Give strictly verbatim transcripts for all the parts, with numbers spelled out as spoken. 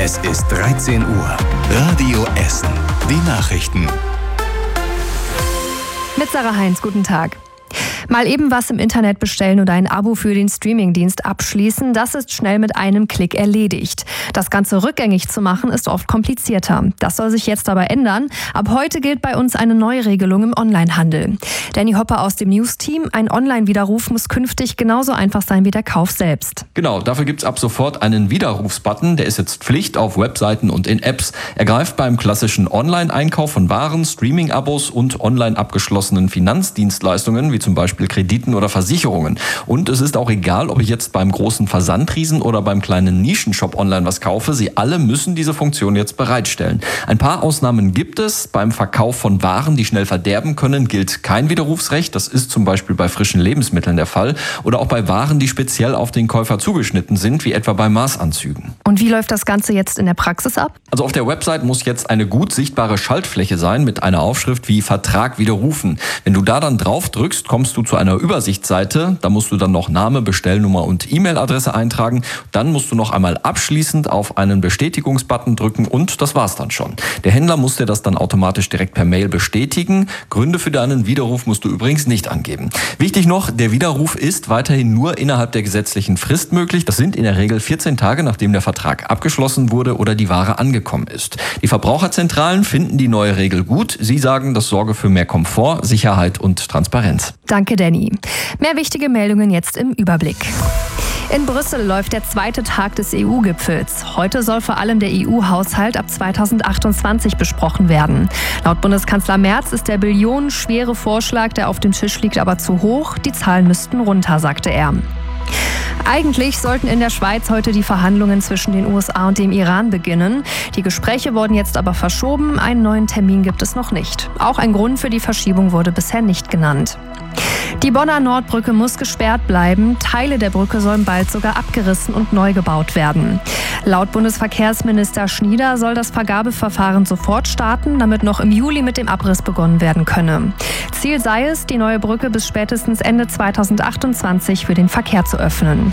Es ist dreizehn Uhr. Radio Essen. Die Nachrichten. Mit Sarah Heinz, guten Tag. Mal eben was im Internet bestellen oder ein Abo für den Streamingdienst abschließen, das ist schnell mit einem Klick erledigt. Das Ganze rückgängig zu machen, ist oft komplizierter. Das soll sich jetzt aber ändern. Ab heute gilt bei uns eine Neuregelung im Onlinehandel. Danny Hopper aus dem News-Team, ein Online-Widerruf muss künftig genauso einfach sein wie der Kauf selbst. Genau, dafür gibt's ab sofort einen Widerrufsbutton. Der ist jetzt Pflicht auf Webseiten und in Apps. Er greift beim klassischen Online-Einkauf von Waren, Streaming-Abos und online abgeschlossenen Finanzdienstleistungen, wie zum Beispiel Krediten oder Versicherungen. Und es ist auch egal, ob ich jetzt beim großen Versandriesen oder beim kleinen Nischenshop online was kaufe. Sie alle müssen diese Funktion jetzt bereitstellen. Ein paar Ausnahmen gibt es. Beim Verkauf von Waren, die schnell verderben können, gilt kein Widerrufsrecht. Das ist zum Beispiel bei frischen Lebensmitteln der Fall. Oder auch bei Waren, die speziell auf den Käufer zugeschnitten sind, wie etwa bei Maßanzügen. Und wie läuft das Ganze jetzt in der Praxis ab? Also auf der Website muss jetzt eine gut sichtbare Schaltfläche sein mit einer Aufschrift wie Vertrag widerrufen. Wenn du da dann drauf drückst, kommst du zu einer Übersichtsseite. Da musst du dann noch Name, Bestellnummer und E-Mail-Adresse eintragen. Dann musst du noch einmal abschließend auf einen Bestätigungsbutton drücken und das war's dann schon. Der Händler muss dir das dann automatisch direkt per Mail bestätigen. Gründe für deinen Widerruf musst du übrigens nicht angeben. Wichtig noch, der Widerruf ist weiterhin nur innerhalb der gesetzlichen Frist möglich. Das sind in der Regel vierzehn Tage, nachdem der Vertrag abgeschlossen wurde oder die Ware angekommen ist. Die Verbraucherzentralen finden die neue Regel gut. Sie sagen, das sorge für mehr Komfort, Sicherheit und Transparenz. Danke, Danny. Mehr wichtige Meldungen jetzt im Überblick. In Brüssel läuft der zweite Tag des E U-Gipfels. Heute soll vor allem der E U-Haushalt ab zweitausendachtundzwanzig besprochen werden. Laut Bundeskanzler Merz ist der billionenschwere Vorschlag, der auf dem Tisch liegt, aber zu hoch. Die Zahlen müssten runter, sagte er. Eigentlich sollten in der Schweiz heute die Verhandlungen zwischen den U S A und dem Iran beginnen. Die Gespräche wurden jetzt aber verschoben. Einen neuen Termin gibt es noch nicht. Auch ein Grund für die Verschiebung wurde bisher nicht genannt. Die Bonner Nordbrücke muss gesperrt bleiben. Teile der Brücke sollen bald sogar abgerissen und neu gebaut werden. Laut Bundesverkehrsminister Schnieder soll das Vergabeverfahren sofort starten, damit noch im Juli mit dem Abriss begonnen werden könne. Ziel sei es, die neue Brücke bis spätestens Ende zweitausendachtundzwanzig für den Verkehr zu öffnen.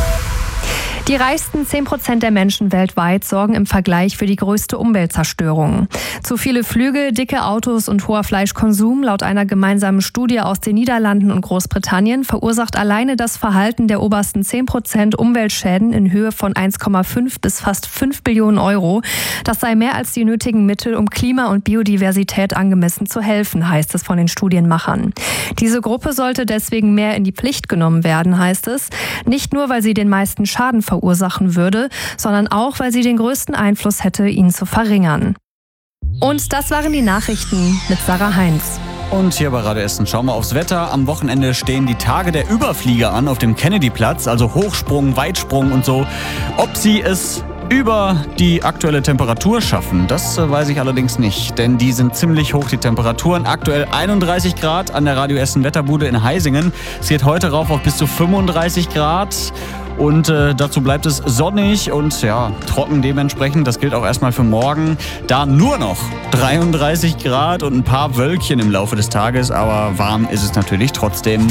Die reichsten zehn Prozent der Menschen weltweit sorgen im Vergleich für die größte Umweltzerstörung. Zu viele Flüge, dicke Autos und hoher Fleischkonsum, laut einer gemeinsamen Studie aus den Niederlanden und Großbritannien, verursacht alleine das Verhalten der obersten zehn Prozent Umweltschäden in Höhe von eins Komma fünf bis fast fünf Billionen Euro. Das sei mehr als die nötigen Mittel, um Klima und Biodiversität angemessen zu helfen, heißt es von den Studienmachern. Diese Gruppe sollte deswegen mehr in die Pflicht genommen werden, heißt es. Nicht nur, weil sie den meisten Schaden verursachen, verursachen würde, sondern auch, weil sie den größten Einfluss hätte, ihn zu verringern. Und das waren die Nachrichten mit Sarah Heinz. Und hier bei Radio Essen schauen wir aufs Wetter. Am Wochenende stehen die Tage der Überflieger an auf dem Kennedy-Platz, also Hochsprung, Weitsprung und so. Ob sie es über die aktuelle Temperatur schaffen, das weiß ich allerdings nicht, denn die sind ziemlich hoch, die Temperaturen. Aktuell einunddreißig Grad an der Radio Essen Wetterbude in Heisingen. Es geht heute rauf auf bis zu fünfunddreißig Grad. Und äh, dazu bleibt es sonnig und ja, trocken dementsprechend. Das gilt auch erstmal für morgen. Da nur noch dreiunddreißig Grad und ein paar Wölkchen im Laufe des Tages. Aber warm ist es natürlich trotzdem.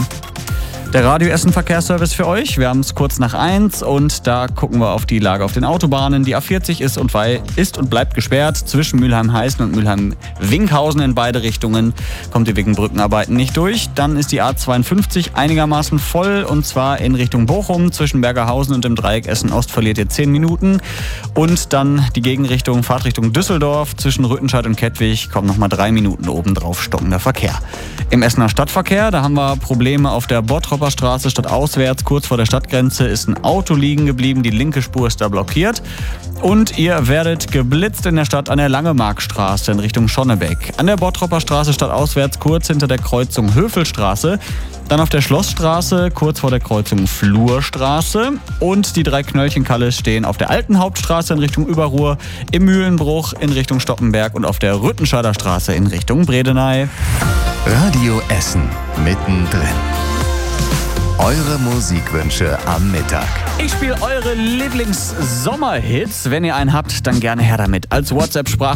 Der Radio Essen Verkehrsservice für euch. Wir haben es kurz nach eins und da gucken wir auf die Lage auf den Autobahnen. Die A vierzig ist und, ist und bleibt gesperrt zwischen Mülheim-Heißen und Mülheim-Winkhausen in beide Richtungen. Kommt ihr wegen Brückenarbeiten nicht durch. Dann ist die A zweiundfünfzig einigermaßen voll und zwar in Richtung Bochum. Zwischen Bergerhausen und dem Dreieck Essen-Ost verliert ihr zehn Minuten. Und dann die Gegenrichtung, Fahrtrichtung Düsseldorf. Zwischen Rüttenscheid und Kettwig kommen nochmal drei Minuten obendrauf stockender Verkehr. Im Essener Stadtverkehr, da haben wir Probleme auf der Bottropper Straße stadtauswärts. Kurz vor der Stadtgrenze ist ein Auto liegen geblieben. Die linke Spur ist da blockiert. Und ihr werdet geblitzt in der Stadt an der Langemarkstraße in Richtung Schonnebeck. An der Bottropper Straße stadtauswärts kurz hinter der Kreuzung Höfelstraße. Dann auf der Schlossstraße kurz vor der Kreuzung Flurstraße. Und die drei Knöllchenkalles stehen auf der alten Hauptstraße in Richtung Überruhr, im Mühlenbruch in Richtung Stoppenberg und auf der Rüttenscheider Straße in Richtung Bredeney. Radio Essen mittendrin. Eure Musikwünsche am Mittag. Ich spiele eure Lieblings-Sommerhits. Wenn ihr einen habt, dann gerne her damit. Als WhatsApp-Sprach